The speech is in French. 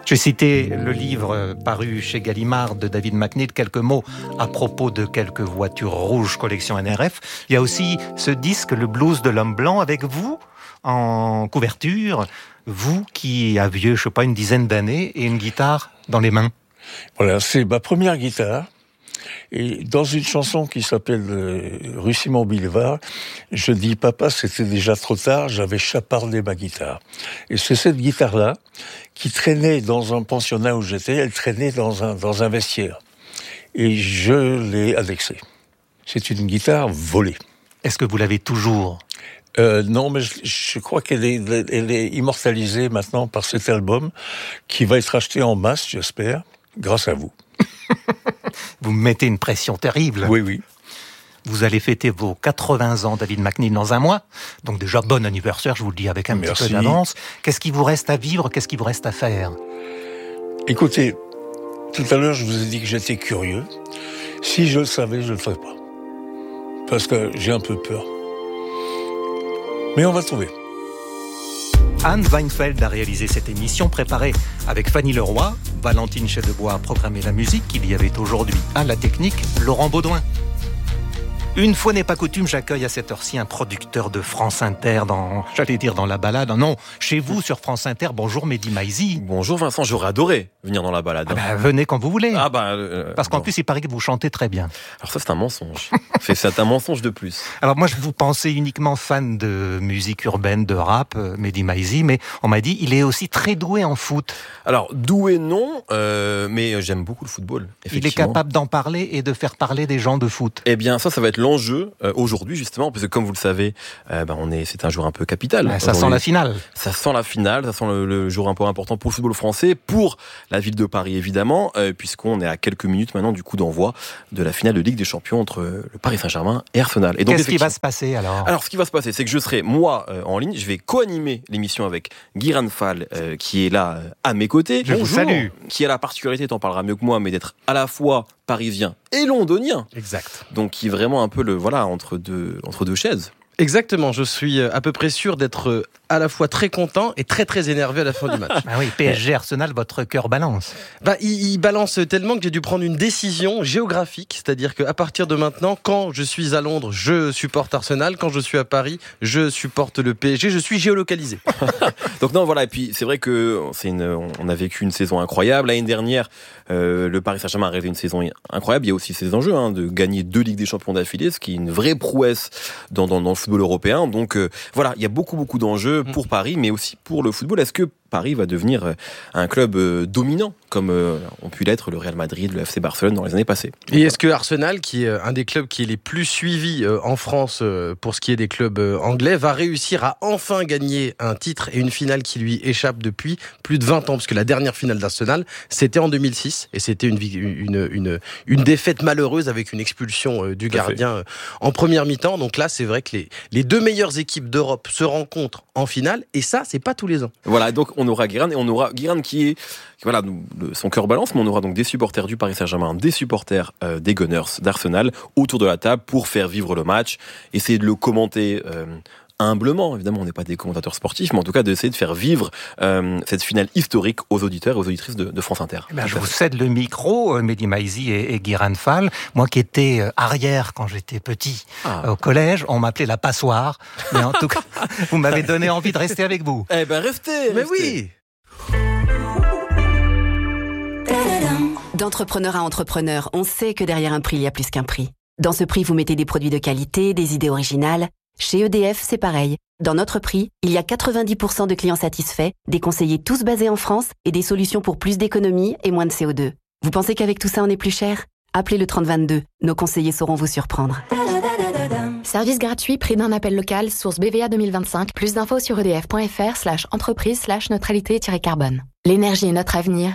J'ai cité le livre paru chez Gallimard de David McNeill, quelques mots à propos de quelques voitures rouges collection NRF. Il y a aussi ce disque, le blues de l'homme blanc, avec vous en couverture, vous qui aviez, je sais pas, une dizaine d'années et une guitare dans les mains. Voilà, c'est ma première guitare. Et dans une chanson qui s'appelle Rue Simon Boulevard, je dis « Papa, c'était déjà trop tard, j'avais chapardé ma guitare ». Et c'est cette guitare-là qui traînait dans un pensionnat où j'étais, elle traînait dans un vestiaire. Et je l'ai annexée. C'est une guitare volée. Est-ce que vous l'avez toujours ? Non, mais je crois qu'elle est immortalisée maintenant par cet album qui va être acheté en masse, j'espère, grâce à vous. Vous me mettez une pression terrible. Oui. Vous allez fêter vos 80 ans, David McNeill, dans un mois. Donc déjà, bon anniversaire, je vous le dis avec un petit peu d'avance. Qu'est-ce qui vous reste à vivre ? Qu'est-ce qui vous reste à faire ? Écoutez, tout à l'heure, je vous ai dit que j'étais curieux. Si je le savais, je ne le ferais pas. Parce que j'ai un peu peur. Mais on va trouver. Anne Weinfeld a réalisé cette émission préparée avec Fanny Leroy, Valentine Chedebois a programmé la musique, il y avait aujourd'hui à la technique Laurent Baudouin. Une fois n'est pas coutume, j'accueille à cette heure-ci un producteur de France Inter dans la balade. Non, chez vous sur France Inter. Bonjour Mehdi Maizi. Bonjour Vincent, j'aurais adoré venir dans la balade. Venez quand vous voulez. Parce qu'en bon. plus, il paraît que vous chantez très bien. Alors ça, c'est un mensonge. c'est un mensonge de plus. Alors moi, je vous pensais uniquement fan de musique urbaine, de rap, Mehdi Maizi, mais on m'a dit il est aussi très doué en foot. Alors, doué non, mais j'aime beaucoup le football, effectivement. Il est capable d'en parler et de faire parler des gens de foot. Eh bien, ça va être l'enjeu aujourd'hui, justement, parce que comme vous le savez, c'est un jour un peu capital. Ça sent la finale. Ça sent la finale, ça sent le jour un peu important pour le football français, pour la ville de Paris, évidemment, puisqu'on est à quelques minutes maintenant du coup d'envoi de la finale de Ligue des Champions entre le Paris Saint-Germain et Arsenal. Et donc, qu'est-ce qui va se passer alors ? Alors, ce qui va se passer, c'est que je serai, moi, en ligne, je vais co-animer l'émission avec Guiran Fall, qui est là à mes côtés. Je vous salue. Qui a la particularité, t'en parleras mieux que moi, mais d'être à la fois parisien et londonien. Exact. Donc, qui est vraiment un peu entre deux chaises. Exactement, je suis à peu près sûr d'être à la fois très content et très très énervé à la fin du match. Ah oui, PSG Arsenal, votre cœur balance. Il balance tellement que j'ai dû prendre une décision géographique, c'est-à-dire qu'à partir de maintenant, quand je suis à Londres, je supporte Arsenal, quand je suis à Paris, je supporte le PSG, je suis géolocalisé. Donc non, voilà, et puis c'est vrai que on a vécu une saison incroyable. L'année dernière, le Paris Saint-Germain a réalisé une saison incroyable. Il y a aussi ces enjeux de gagner 2 Ligues des Champions d'affilée, ce qui est une vraie prouesse dans le football européen. Donc voilà, il y a beaucoup d'enjeux pour Paris, mais aussi pour le football. Est-ce que Paris va devenir un club dominant, comme ont pu l'être le Real Madrid, le FC Barcelone dans les années passées? Et est-ce que Arsenal, qui est un des clubs qui est les plus suivis en France pour ce qui est des clubs anglais, va réussir à enfin gagner un titre et une finale qui lui échappe depuis plus de 20 ans? Parce que la dernière finale d'Arsenal, c'était en 2006, et c'était une défaite malheureuse avec une expulsion du gardien en première mi-temps. Donc là, c'est vrai que les deux meilleures équipes d'Europe se rencontrent en finale, et ça, c'est pas tous les ans. Voilà, donc on aura Guiran, et on aura Guiran qui est son cœur balance, mais on aura donc des supporters du Paris Saint-Germain, des supporters des Gunners d'Arsenal autour de la table pour faire vivre le match, essayer de le commenter humblement. Évidemment, on n'est pas des commentateurs sportifs, mais en tout cas d'essayer de faire vivre cette finale historique aux auditeurs et aux auditrices de France Inter. Je vous cède le micro, Mehdi Maizi et Guiran Fall. Moi qui étais arrière quand j'étais petit au collège, on m'appelait la passoire. Mais en tout cas, vous m'avez donné envie de rester avec vous. Eh ben restez. Mais oui. D'entrepreneur à entrepreneur, on sait que derrière un prix, il y a plus qu'un prix. Dans ce prix, vous mettez des produits de qualité, des idées originales. Chez EDF, c'est pareil. Dans notre prix, il y a 90% de clients satisfaits, des conseillers tous basés en France et des solutions pour plus d'économie et moins de CO2. Vous pensez qu'avec tout ça, on est plus cher ? Appelez le 3022. Nos conseillers sauront vous surprendre. Service gratuit, prix d'un appel local, source BVA 2025. Plus d'infos sur edf.fr/entreprise/neutralité-carbone. L'énergie est notre avenir